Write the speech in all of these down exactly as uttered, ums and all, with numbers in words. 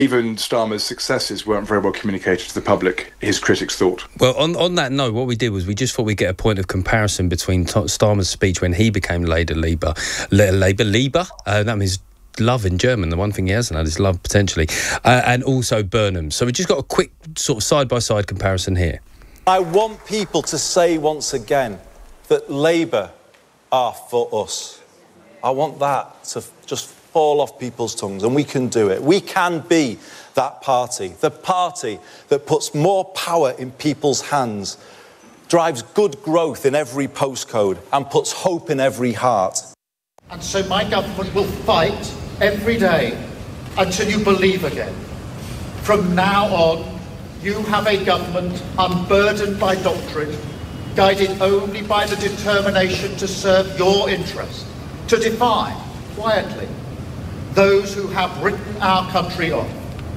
even Starmer's successes weren't very well communicated to the public, his critics thought. Well, on, on that note, what we did was we just thought we'd get a point of comparison between T- Starmer's speech when he became Labour Labour, Labour Labour, uh, that means love in German, the one thing he hasn't had is love potentially, uh, and also Burnham. So we just got a quick sort of side-by-side comparison here. I want people to say once again that Labour are for us. I want that to just fall off people's tongues, and we can do it. We can be that party, the party that puts more power in people's hands, drives good growth in every postcode, and puts hope in every heart. And so my government will fight every day until you believe again. From now on, you have a government unburdened by doctrine, guided only by the determination to serve your interest, to defy, quietly, those who have written our country off.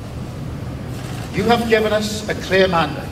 You have given us a clear mandate,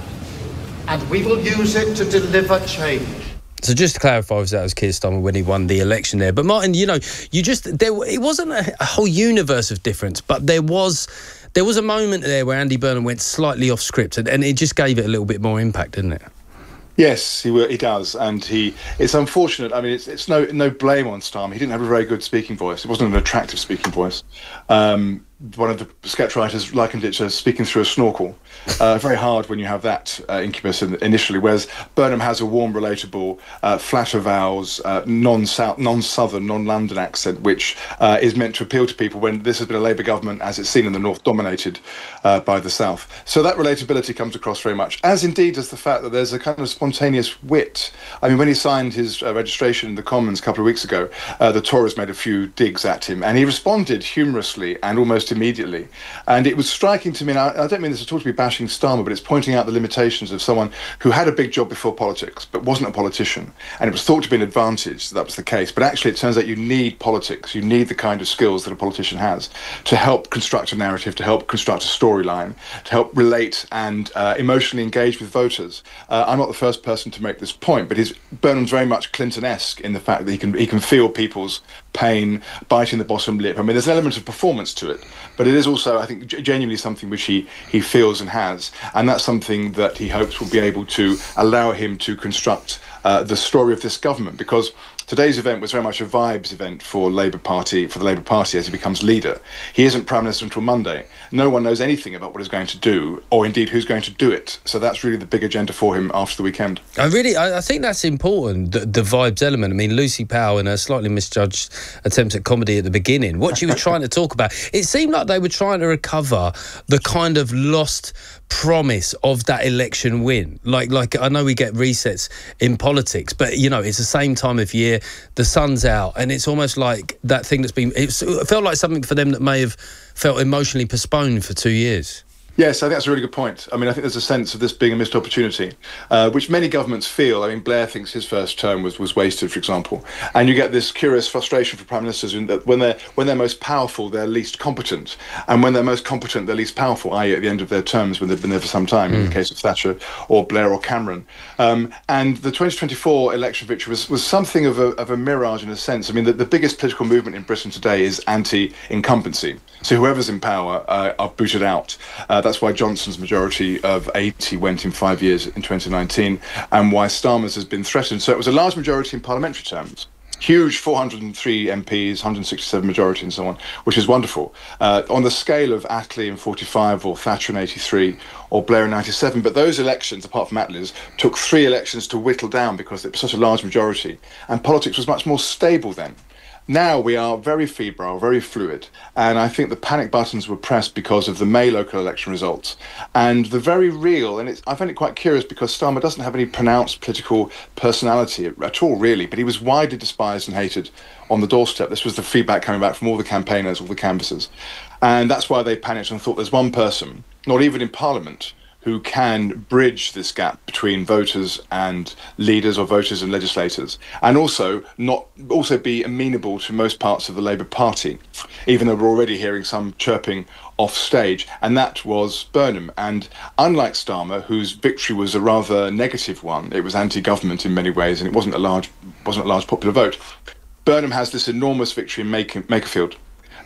and we will use it to deliver change. So just to clarify, that was Keir Starmer when he won the election there. But Martin, you know, you just there. It wasn't a, a whole universe of difference, but there was there was a moment there where Andy Burnham went slightly off script, and, and it just gave it a little bit more impact, didn't it? Yes, he he does, and he. It's unfortunate. I mean, it's it's no no blame on Starmer. He didn't have a very good speaking voice. It wasn't an attractive speaking voice. Um, one of the sketch writers likened it to speaking through a snorkel. Uh, very hard when you have that uh, incubus in, initially. Whereas Burnham has a warm, relatable, uh, flatter vowels, uh, non-south, non-southern, non-London accent, which uh, is meant to appeal to people when this has been a Labour government, as it's seen in the North, dominated uh, by the South. So that relatability comes across very much, as indeed does the fact that there's a kind of spontaneous wit. I mean, when he signed his uh, registration in the Commons a couple of weeks ago, uh, the Tories made a few digs at him, and he responded humorously and almost immediately. And it was striking to me, and I, I don't mean this at all to be bashing Starmer, but it's pointing out the limitations of someone who had a big job before politics, but wasn't a politician. And it was thought to be an advantage that that was the case. But actually, it turns out you need politics. You need the kind of skills that a politician has to help construct a narrative, to help construct a storyline, to help relate and uh, emotionally engage with voters. Uh, I'm not the first person to make this point, but his, Burnham's very much Clinton-esque in the fact that he can he can feel people's pain, biting the bottom lip. I mean, there's an element of performance to it, but it is also, I think, genuinely something which he, he feels and has, and that's something that he hopes will be able to allow him to construct uh, the story of this government, because today's event was very much a vibes event for Labour Party, for the Labour Party as he becomes leader. He isn't Prime Minister until Monday. No one knows anything about what he's going to do, or indeed who's going to do it. So that's really the big agenda for him after the weekend. I really, I, I think that's important, the, the vibes element. I mean, Lucy Powell in her slightly misjudged attempt at comedy at the beginning, what she was trying to talk about, it seemed like they were trying to recover the kind of lost promise of that election win. Like, like I know we get resets in politics, but, you know, it's the same time of year, the sun's out, and it's almost like that thing that's been, it felt like something for them that may have felt emotionally postponed for two years. Yes, I think that's a really good point. I mean, I think there's a sense of this being a missed opportunity, uh, which many governments feel. I mean, Blair thinks his first term was, was wasted, for example. And you get this curious frustration for prime ministers in that when they're, when they're most powerful, they're least competent. And when they're most competent, they're least powerful, that is at the end of their terms when they've been there for some time, mm. in the case of Thatcher or Blair or Cameron. Um, and the twenty twenty-four election victory was, was something of a, of a mirage in a sense. I mean, the, the biggest political movement in Britain today is anti-incumbency. So whoever's in power uh, are booted out. Uh, that's why Johnson's majority of eighty went in five years in twenty nineteen, and why Starmer's has been threatened. So it was a large majority in parliamentary terms. Huge four hundred and three M Ps, one hundred and sixty-seven majority and so on, which is wonderful. Uh, on the scale of Attlee in forty-five or Thatcher in eighty-three or Blair in ninety-seven, but those elections, apart from Attlee's, took three elections to whittle down because it was such a large majority, and politics was much more stable then. Now we are very febrile, very fluid, and I think the panic buttons were pressed because of the May local election results. And the very real, and it's, I find it quite curious because Starmer doesn't have any pronounced political personality at all, really, but he was widely despised and hated on the doorstep. This was the feedback coming back from all the campaigners, all the canvassers. And that's why they panicked and thought there's one person, not even in Parliament, who can bridge this gap between voters and leaders, or voters and legislators, and also not also be amenable to most parts of the Labour Party, even though we're already hearing some chirping off stage, and that was Burnham. And unlike Starmer, whose victory was a rather negative one, it was anti-government in many ways, and it wasn't a large wasn't a large popular vote, Burnham has this enormous victory in Makerfield.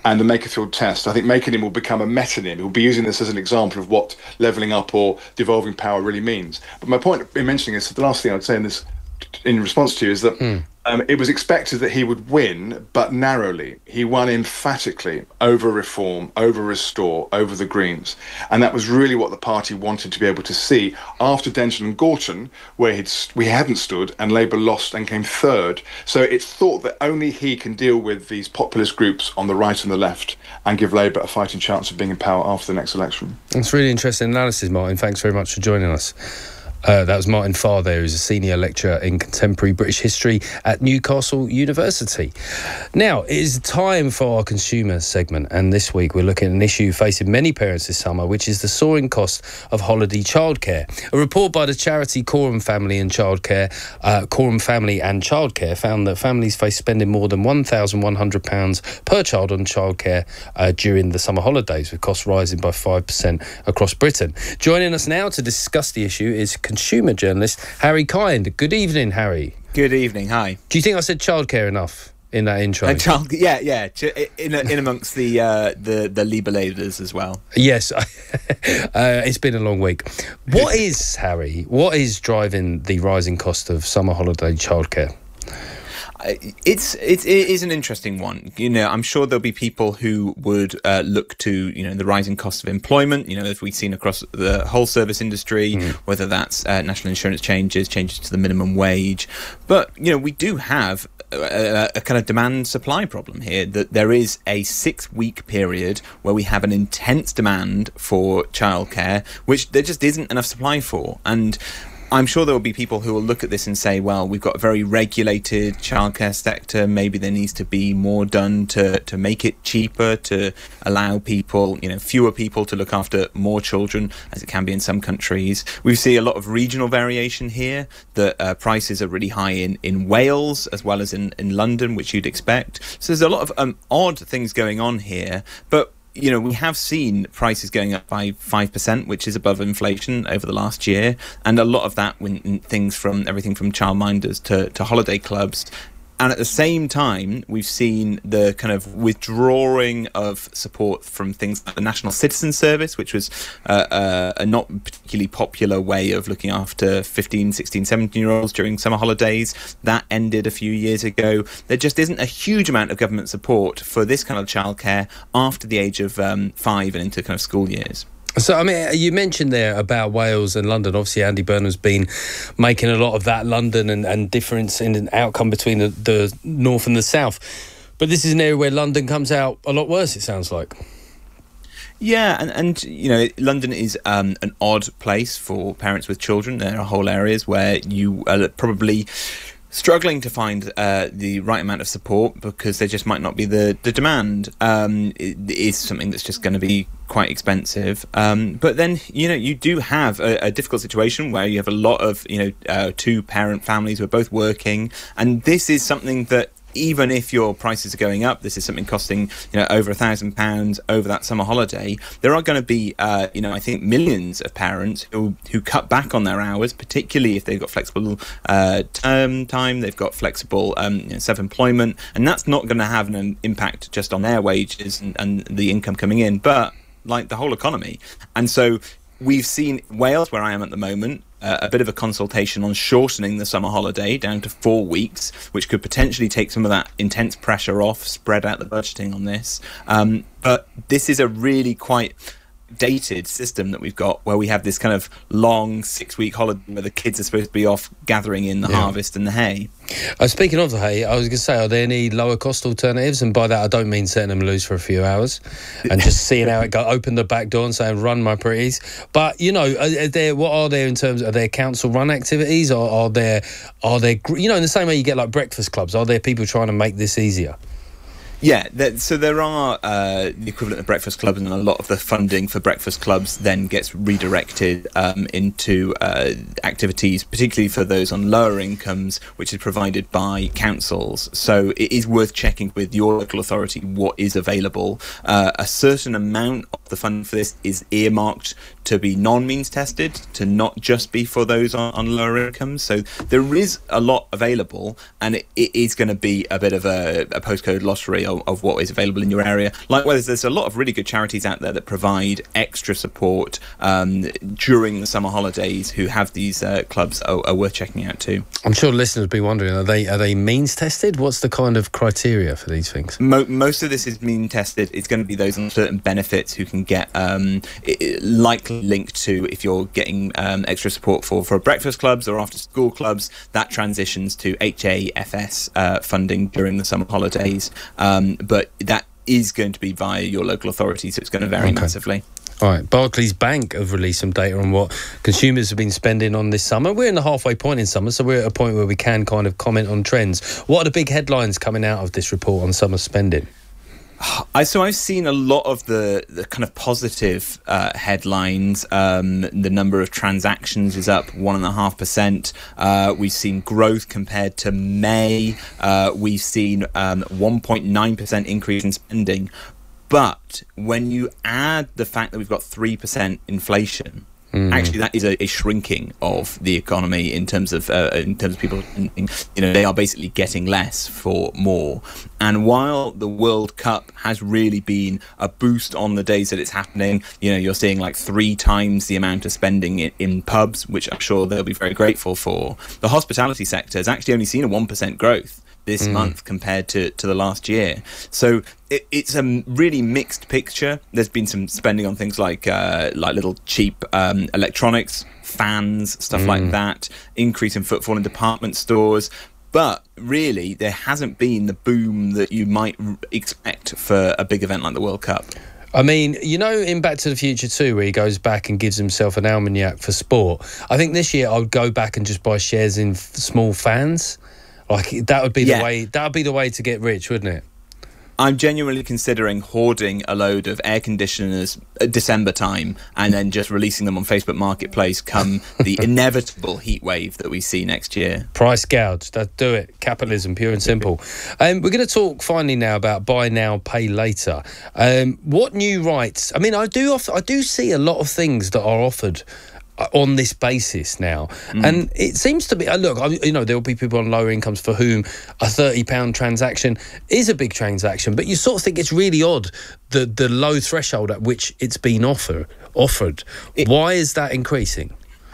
and the Makerfield test. I think Makerfield will become a metonym. He'll be using this as an example of what levelling up or devolving power really means. But my point in mentioning this, the last thing I would say in this, in response to you, is that mm. um, it was expected that he would win, but narrowly. He won emphatically over reform, over restore, over the Greens. And that was really what the party wanted to be able to see after Denton and Gorton, where he'd, we hadn't stood, and Labour lost and came third. So it's thought that only he can deal with these populist groups on the right and the left and give Labour a fighting chance of being in power after the next election. That's really interesting analysis, Martin. Thanks very much for joining us. Uh, that was Martin Farr there, who's a senior lecturer in contemporary British history at Newcastle University. Now, it is time for our consumer segment, and this week we're looking at an issue facing many parents this summer, which is the soaring cost of holiday childcare. A report by the charity Coram Family and Childcare, uh, Coram Family and Childcare, found that families face spending more than one thousand one hundred pounds per child on childcare uh, during the summer holidays, with costs rising by five percent across Britain. Joining us now to discuss the issue is consumer journalist Harry Kind. Good evening, Harry. Good evening. Hi. Do you think I said childcare enough in that intro? Uh, child, yeah, yeah. In, in amongst the uh, the the Liberators as well. Yes, uh, it's been a long week. What is Harry? What is driving the rising cost of summer holiday childcare? It's it's it is an interesting one. You know, I'm sure there'll be people who would uh, look to, you know, the rising cost of employment, you know, as we've seen across the whole service industry, mm. whether that's uh, national insurance changes, changes to the minimum wage. But, you know, we do have a, a kind of demand supply problem here, that there is a six week period where we have an intense demand for childcare, which there just isn't enough supply for. And I'm sure there will be people who will look at this and say, well, we've got a very regulated childcare sector. Maybe there needs to be more done to, to make it cheaper, to allow people, you know, fewer people to look after more children, as it can be in some countries. We see a lot of regional variation here, that uh, prices are really high in, in Wales as well as in, in London, which you'd expect. So there's a lot of um, odd things going on here. But you know, we have seen prices going up by five percent, which is above inflation over the last year. And a lot of that when things from everything from childminders to, to holiday clubs. And at the same time, we've seen the kind of withdrawing of support from things like the National Citizen Service, which was uh, uh, a not particularly popular way of looking after fifteen, sixteen, seventeen-year-olds during summer holidays. That ended a few years ago. There just isn't a huge amount of government support for this kind of childcare after the age of um, five and into kind of school years. So, I mean, you mentioned there about Wales and London. Obviously, Andy Burnham's been making a lot of that London and, and difference in an outcome between the, the north and the south. But this is an area where London comes out a lot worse, it sounds like. Yeah, and, and you know, London is um, an odd place for parents with children. There are whole areas where you are probably struggling to find uh, the right amount of support because there just might not be the, the demand. Um, it is something that's just going to be quite expensive. Um, but then, you know, you do have a, a difficult situation where you have a lot of, you know, uh, two-parent families who are both working. And this is something that, even if your prices are going up, this is something costing, you know, over a thousand pounds over that summer holiday. There are going to be, uh, you know, I think millions of parents who who cut back on their hours, particularly if they've got flexible uh, term time, they've got flexible um, you know, self-employment, and that's not going to have an impact just on their wages and, and the income coming in, but like the whole economy. And so we've seen Wales, where I am at the moment, Uh, a bit of a consultation on shortening the summer holiday down to four weeks, which could potentially take some of that intense pressure off, spread out the budgeting on this. Um, but this is a really quite dated system that we've got, where we have this kind of long six-week holiday where the kids are supposed to be off gathering in the yeah. harvest and the hay. Uh, speaking of the hay, I was going to say, are there any lower cost alternatives? And by that, I don't mean setting them loose for a few hours and just seeing how it go. Open the back door and saying, "Run, my pretties." But you know, are, are there, what are there in terms of, are there council run activities, or are there, are there, you know, in the same way you get like breakfast clubs? Are there people trying to make this easier? Yeah, there, so there are uh, the equivalent of breakfast clubs, and a lot of the funding for breakfast clubs then gets redirected um, into uh, activities, particularly for those on lower incomes, which is provided by councils. So it is worth checking with your local authority what is available. Uh, a certain amount of the funding for this is earmarked to be non-means tested, to not just be for those on, on lower incomes. So there is a lot available, and it, it is going to be a bit of a, a postcode lottery of, of what is available in your area. Likewise, there's a lot of really good charities out there that provide extra support um, during the summer holidays who have these uh, clubs are, are worth checking out too. I'm sure listeners will be wondering, are they are they means tested? What's the kind of criteria for these things? Mo- most of this is mean tested. It's going to be those on certain benefits who can get um, it, it likely linked to if you're getting um, extra support for, for breakfast clubs or after school clubs, that transitions to H A F S uh, funding during the summer holidays. Um, but that is going to be via your local authority, so it's going to vary okay. massively. All right, Barclays Bank have released some data on what consumers have been spending on this summer. We're in the halfway point in summer, so we're at a point where we can kind of comment on trends. What are the big headlines coming out of this report on summer spending? I, so I've seen a lot of the, the kind of positive uh, headlines. Um, the number of transactions is up one and a half percent. Uh, we've seen growth compared to May. Uh, we've seen um, one point nine percent increase in spending. But when you add the fact that we've got three percent inflation, mm. actually that is a, a shrinking of the economy in terms of uh, in terms of people. You know, they are basically getting less for more. And while the World Cup has really been a boost on the days that it's happening, you know, you're seeing like three times the amount of spending in, in pubs, which I'm sure they'll be very grateful for. The hospitality sector has actually only seen a one percent growth this mm. month compared to, to the last year. So it, it's a really mixed picture. There's been some spending on things like uh, like little cheap um, electronics, fans, stuff mm. like that, increase in footfall in department stores. But really, there hasn't been the boom that you might expect for a big event like the World Cup. I mean, you know, in Back to the Future two, where he goes back and gives himself an almanac for sport, I think this year I would go back and just buy shares in f- small fans. Like that would be yeah. the way. That would be the way to get rich, wouldn't it? I'm genuinely considering hoarding a load of air conditioners at December time and then just releasing them on Facebook Marketplace come the inevitable heat wave that we see next year. Price gouge, that do it. Capitalism, pure and simple. Um, we're going to talk finally now about buy now, pay later. Um, what new rights? I mean, I do offer, I do see a lot of things that are offered on this basis now, mm. and it seems to be uh, look I, you know, there will be people on lower incomes for whom a thirty pound transaction is a big transaction, but you sort of think it's really odd the the low threshold at which it's been offer, offered it, why is that increasing?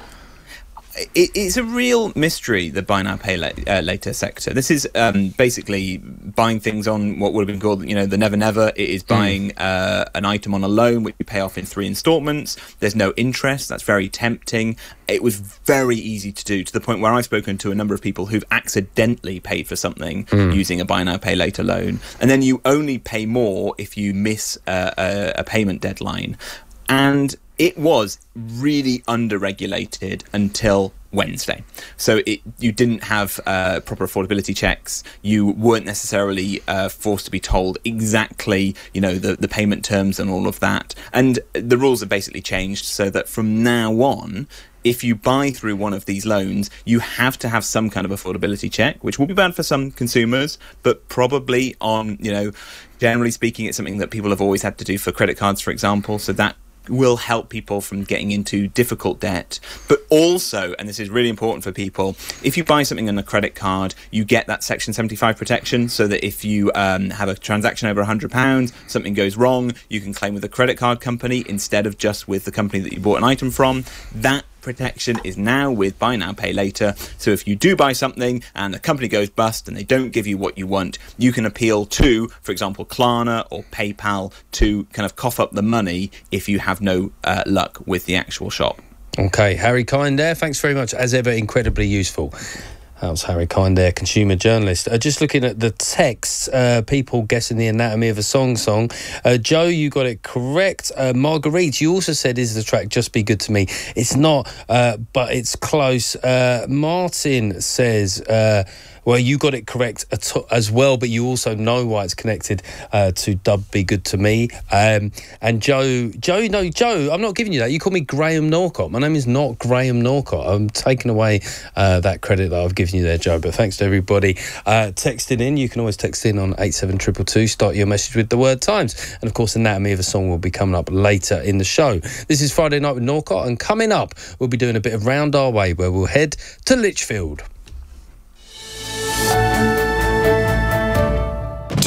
It, it's a real mystery, the buy now pay la- uh, later sector. This is um, basically buying things on what would have been called, you know, the never never. It is buying mm. uh, an item on a loan which you pay off in three instalments. There's no interest. That's very tempting. It was very easy to do, to the point where I've spoken to a number of people who've accidentally paid for something mm. using a buy now pay later loan, and then you only pay more if you miss uh, a, a payment deadline. And it was really under-regulated until Wednesday. So it, you didn't have uh, proper affordability checks. You weren't necessarily uh, forced to be told exactly, you know, the, the payment terms and all of that. And the rules have basically changed so that from now on, if you buy through one of these loans, you have to have some kind of affordability check, which will be bad for some consumers, but probably on, you know, generally speaking, it's something that people have always had to do for credit cards, for example. So that will help people from getting into difficult debt. But also, and this is really important for people, if you buy something on a credit card, you get that Section seventy-five protection, so that if you um, have a transaction over one hundred pounds, something goes wrong, you can claim with the credit card company instead of just with the company that you bought an item from. That protection is now with buy now pay later. So if you do buy something and the company goes bust and they don't give you what you want, you can appeal to, for example, Klarna or PayPal to kind of cough up the money if you have no uh, luck with the actual shop. Okay, Harry Kind there, thanks very much, as ever, incredibly useful. That was Harry Kind there, consumer journalist. Uh, just looking at the texts, uh, people guessing the anatomy of a song song. Uh, Joe, you got it correct. Uh, Marguerite, you also said, is the track Just Be Good to Me? It's not, uh, but it's close. Uh, Martin says, uh, well, you got it correct as well, but you also know why it's connected uh, to Dub Be Good to Me. Um, and Joe, Joe, no, Joe, I'm not giving you that. You call me Graham Norcott. My name is not Graham Norcott. I'm taking away uh, that credit that I've given you there, Joe. But thanks to everybody uh, texting in. You can always text in on eight seven two two two. Start your message with the word Times. And of course, Anatomy of a Song will be coming up later in the show. This is Friday Night with Norcott, and coming up, we'll be doing a bit of Round Our Way, where we'll head to Lichfield.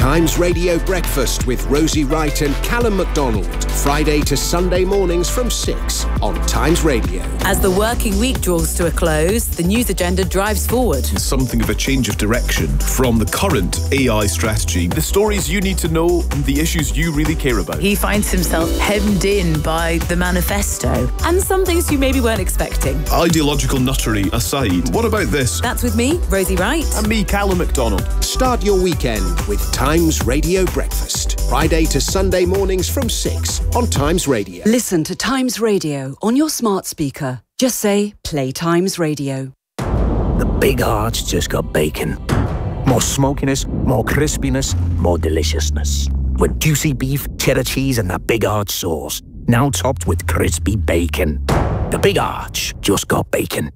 Times Radio Breakfast with Rosie Wright and Callum MacDonald. Friday to Sunday mornings from six on Times Radio. As the working week draws to a close, the news agenda drives forward. Something of a change of direction from the current A I strategy. The stories you need to know and the issues you really care about. He finds himself hemmed in by the manifesto and some things you maybe weren't expecting. Ideological nuttery aside, what about this? That's with me, Rosie Wright. And me, Callum MacDonald. Start your weekend with Times Radio Breakfast. Friday to Sunday mornings from six on Times Radio. Listen to Times Radio on your smart speaker. Just say, play Times Radio. The Big Arch just got bacon. More smokiness, more crispiness, more deliciousness. With juicy beef, cheddar cheese and that Big Arch sauce. Now topped with crispy bacon. The Big Arch just got bacon.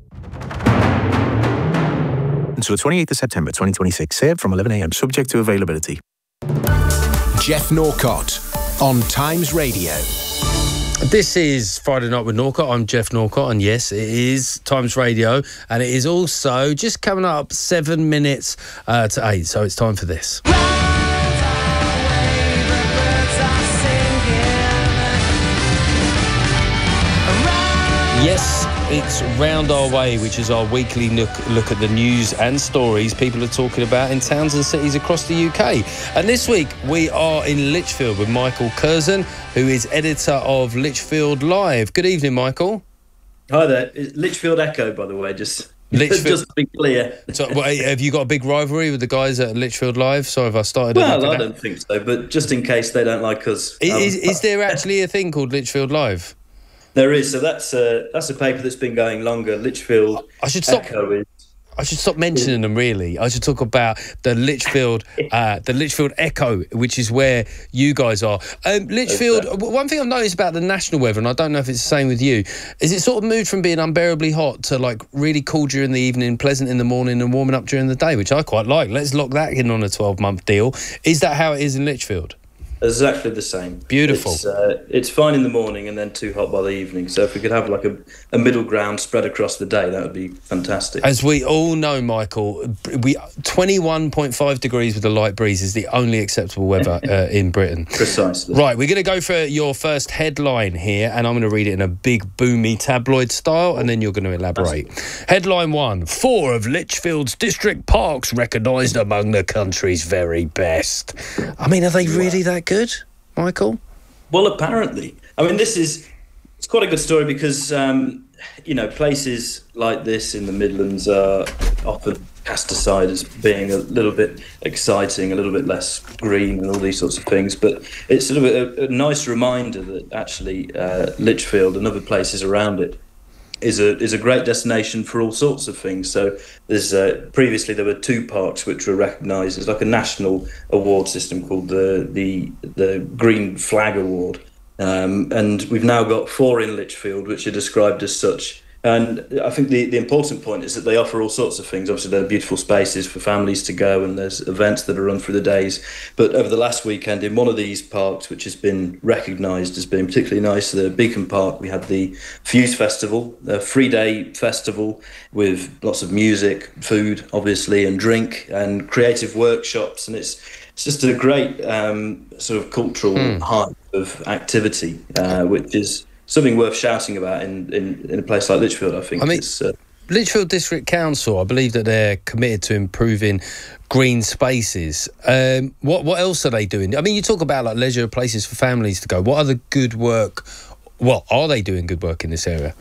Until the twenty-eighth of September twenty twenty-six. Served from eleven a m subject to availability. Jeff Norcott on Times Radio. This is Friday Night with Norcott. I'm Jeff Norcott, and yes, it is Times Radio, and it is also just coming up seven minutes uh, to eight, so it's time for this. Yes, it's Round Our Way, which is our weekly look, look at the news and stories people are talking about in towns and cities across the U K. And this week, we are in Lichfield with Michael Curzon, who is editor of Lichfield Live. Good evening, Michael. Hi there. It's Lichfield Echo, by the way, just, Lichfield... just to be clear. So, well, have you got a big rivalry with the guys at Lichfield Live? Sorry if I started... Well, I don't think so, but just in case they don't like us. Is, um, is, is there actually a thing called Lichfield Live? There is. So that's a, that's a paper that's been going longer. Lichfield I should stop. Echo is... I should stop mentioning them, really. I should talk about the Lichfield, uh, the Lichfield Echo, which is where you guys are. Um, Lichfield, exactly. One thing I've noticed about the national weather, and I don't know if it's the same with you, is it sort of moved from being unbearably hot to like really cool during the evening, pleasant in the morning, and warming up during the day, which I quite like. Let's lock that in on a twelve-month deal. Is that how it is in Lichfield? Exactly the same. Beautiful. It's, uh, it's fine in the morning and then too hot by the evening. So if we could have like a, a middle ground spread across the day, that would be fantastic. As we all know, Michael, we twenty-one point five degrees with a light breeze is the only acceptable weather uh, in Britain. Precisely. Right, we're going to go for your first headline here, and I'm going to read it in a big, boomy tabloid style, and then you're going to elaborate. Headline one, four of Lichfield's district parks recognised among the country's very best. I mean, are they really that good, Michael? Well, apparently. I mean, this is it's quite a good story because, um, you know, places like this in the Midlands are often cast aside as being a little bit exciting, a little bit less green and all these sorts of things. But it's sort of a, a nice reminder that actually uh, Lichfield and other places around it is a is a great destination for all sorts of things. So there's uh, previously there were two parks which were recognised as like a national award system called the the the Green Flag Award, um, and we've now got four in Lichfield which are described as such. And I think the, the important point is that they offer all sorts of things. Obviously, there are beautiful spaces for families to go, and there's events that are run through the days. But over the last weekend, in one of these parks, which has been recognised as being particularly nice, the Beacon Park, we had the Fuse Festival, a three-day festival with lots of music, food, obviously, and drink, and creative workshops. And it's it's just a great um, sort of cultural mm. hype of activity, uh, which is something worth shouting about in, in, in a place like Lichfield, I think. I mean, it's, uh, Lichfield District Council, I believe that they're committed to improving green spaces. Um, what what else are they doing? I mean, you talk about like leisure places for families to go. What other good work, what are they doing good work in this area?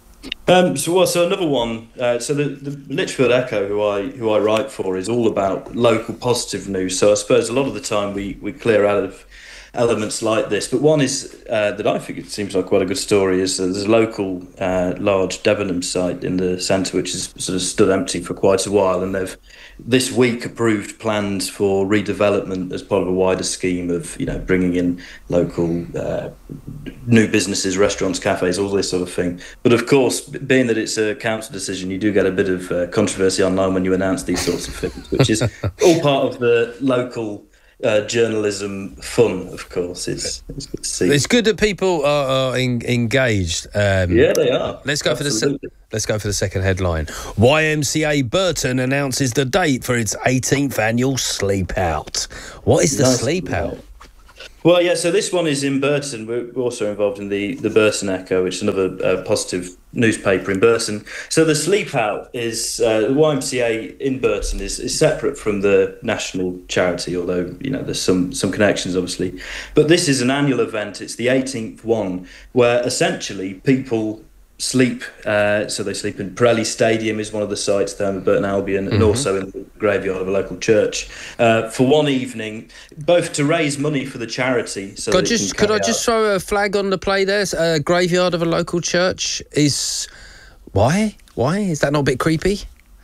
Um, so, well, so another one. Uh, so the, the Lichfield Echo, who I who I write for, is all about local positive news. So I suppose a lot of the time we, we clear out of elements like this, but one is uh, that I think it seems like quite a good story is uh, there's a local uh, large Debenham site in the centre which has sort of stood empty for quite a while, and they've this week approved plans for redevelopment as part of a wider scheme of, you know, bringing in local uh, new businesses, restaurants, cafes, all this sort of thing. But of course, being that it's a council decision, you do get a bit of uh, controversy online when you announce these sorts of things, which is all part of the local uh, journalism fun, of course. It's, it's good to see. It's good that people are, are en- engaged. Um, yeah, they are. Let's go Absolutely. for the se- let's go for the second headline. Y M C A Burton announces the date for its eighteenth annual Sleep Out. What is the Nice. Sleep Out? Well, yeah, so this one is in Burton. We're also involved in the, the Burton Echo, which is another uh, positive newspaper in Burton. So the Sleep Out is, uh, the Y M C A in Burton is, is separate from the national charity, although, you know, there's some, some connections, obviously. But this is an annual event. It's the eighteenth one, where essentially people sleep. Uh, so they sleep in Pirelli Stadium is one of the sites there in Burton Albion, and Mhm. also in the graveyard of a local church uh, for one evening, both to raise money for the charity. So Could, that it just, can could I carry just out- throw a flag on the play there? A graveyard of a local church is... Why? Why? Is that not a bit creepy?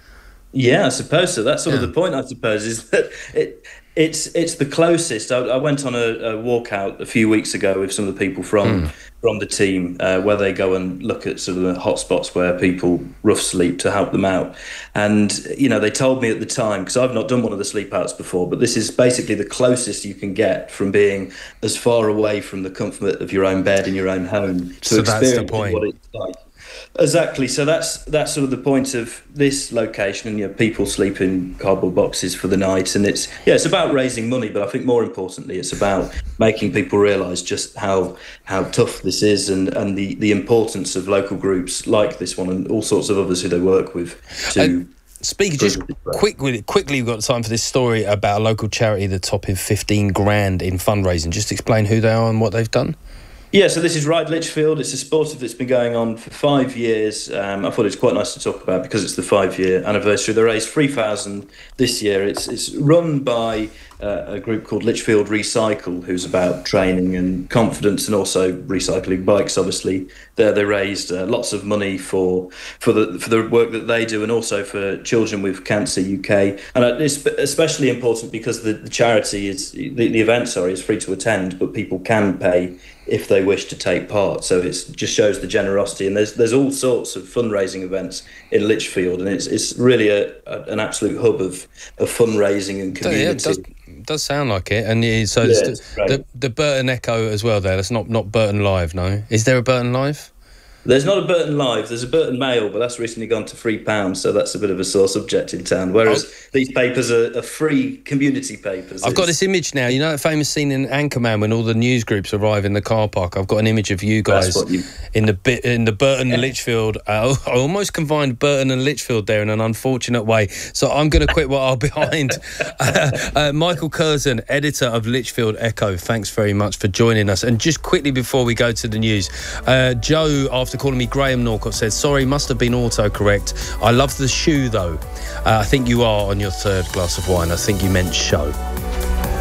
Yeah, I suppose so. That's sort Yeah. of the point, I suppose, is that it it's it's the closest. I, I went on a, a walkout a few weeks ago with some of the people from Mm. from the team, uh, where they go and look at sort of the hotspots where people rough sleep to help them out. And you know, they told me at the time, because I've not done one of the sleep outs before, but this is basically the closest you can get from being as far away from the comfort of your own bed in your own home to So that's the experiencing point. what it's like. Exactly. So that's that's sort of the point of this location, and you know, people sleep in cardboard boxes for the night, and it's yeah, it's about raising money, but I think more importantly, it's about making people realise just how how tough this is, and, and the, the importance of local groups like this one and all sorts of others who they work with. To And speaking just quickly, quickly, we've got time for this story about a local charity that topping fifteen grand in fundraising. Just explain who they are and what they've done. Yeah, so this is Ride Lichfield. It's a sportive that's been going on for five years. Um, I thought it's quite nice to talk about because it's the five-year anniversary. They raised three thousand this year. It's it's run by uh, a group called Lichfield Recycle, who's about training and confidence, and also recycling bikes. Obviously, there they raised uh, lots of money for for the for the work that they do, and also for Children with Cancer U K. And it's especially important because the, the charity is the, the event. Sorry, is free to attend, but people can pay if they wish to take part. So it just shows the generosity, and there's there's all sorts of fundraising events in Lichfield, and it's it's really a, a an absolute hub of, of fundraising and community. Yeah, it does, does sound like it. And yeah, so Yeah, there's it's the, great. the the Burton Echo as well there. That's not, not Burton Live, no? Is there a Burton Live? There's not a Burton Live, there's a Burton Mail, but that's recently gone to three pounds, so that's a bit of a sore subject in town, whereas Oh. these papers are, are free community papers. I've got It's- this image now. You know that famous scene in Anchorman when all the news groups arrive in the car park? I've got an image of you guys That's what you- in the bit in the Burton Lichfield. Uh, I almost combined Burton and Lichfield there in an unfortunate way. So I'm going to quit what are behind. uh, uh, Michael Curzon, editor of Lichfield Echo. Thanks very much for joining us. And just quickly before we go to the news, uh, Joe, after calling me Graham Norcott, said, sorry, must have been autocorrect. I love the shoe, though. Uh, I think you are on your third glass of wine. I think you meant show.